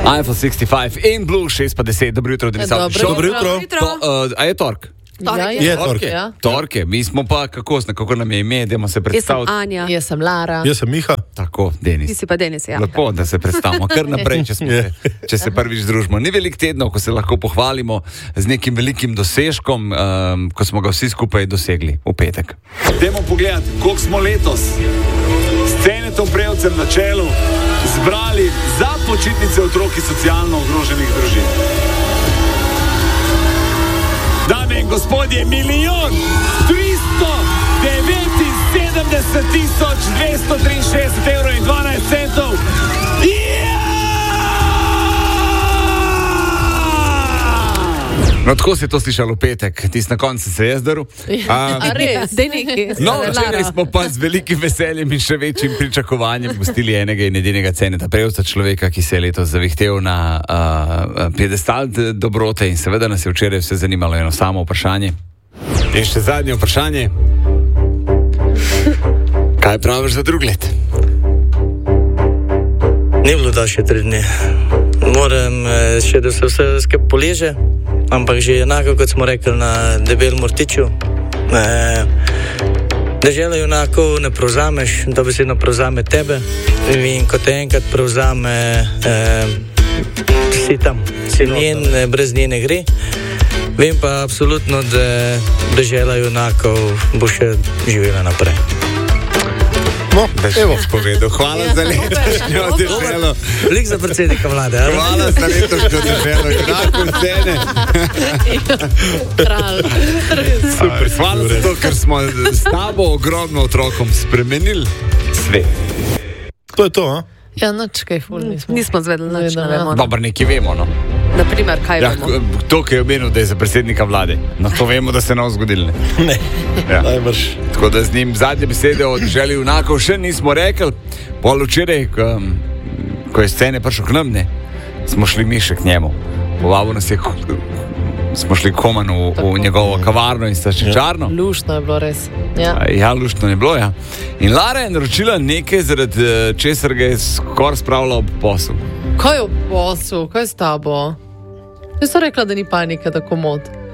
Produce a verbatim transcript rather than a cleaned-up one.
iPhone šestdeset pet in Blue šest pa deset. Dobro jutro, Denis Avdić. Dobro jutro. To, uh, a je tork? Ja, je, je tork. Ja. Torke. Mi smo pa, kako, kako nam je ime, idemo se predstaviti. Jaz sem Anja. Jaz sem Lara. Jaz sem Miha. Tako, Denis. Ti si pa Denis, ja. Lepo, da se predstavimo. Kar naprej, če, smo se, če se prvič družimo. Ni velik tednov, ko se lahko pohvalimo z nekim velikim dosežkom, um, ko smo ga vsi skupaj dosegli v petek. Dajmo pogledati, koliko smo letos s Cenetom Prevcem na čelu zbrali za počitnice otroki socialno ogroženih družin. Dame in gospodje, milijon tristo devetinsedemdeset tisoč dvesto triinšestdeset evrov in dvanajst centov. No, tako se je to slišalo v petek, tisti na koncu se je zdaril. A res? Dej nekaj. No, včeraj smo pa z velikim veseljem in še večjim pričakovanjem gostili enega in edinega Ceneta Prevca, človeka, ki se je letos zavihtel na uh, piedestal dobrote in seveda nas je včeraj vse zanimalo eno samo vprašanje. In še zadnje vprašanje. Kaj praviš za drug let? Ni bilo da še tri dni. Moram še, da se vse skupaj poleže, ampak že enako, kot smo rekli na Debelem Rtiču, da želijo enako ne prevzameš, da besedno prevzame tebe in ko te enkrat prevzame, eh, si tam, si njen, brez nje ne gre. Vem pa absolutno, da, da želijo enako bo še živela naprej. No, da še boš povedal. Hvala ja, za letošnjo deželo. Lik za predsednika vlade. Ali? Hvala za letošnjo deželo. Enako Cene. Super. Hvala za to, ker smo s tabo ogromno otrokom spremenili svet. To je to, a? Ja, noč kaj ful nismo. Nismo zvedeli, noč ne vemo. Dobro, nekaj vemo, no. Naprimer, kaj ja, vemo? To, ki je omenil, da je za predsednika vlade. No, to vemo, da se nam zgodili. Ne, ja. najbrž. Tako da z njim zadnje besede od želji junakov še nismo rekli. Pol včeraj, ko, ko je Scene prišel k nam, ne, smo šli mi še k njemu. Povabil nas je, smo šli koman v, v njegovo kavarno in slaščičarno. Ja, luštno je bilo res. Ja, ja luštno je bilo, ja. In Lara je naročila nekaj, zaradi česar ga je skoraj spravila ob posel. Kaj je v poslu? Kaj je s tabo? Jaz sem rekla, da ni panike, da komod.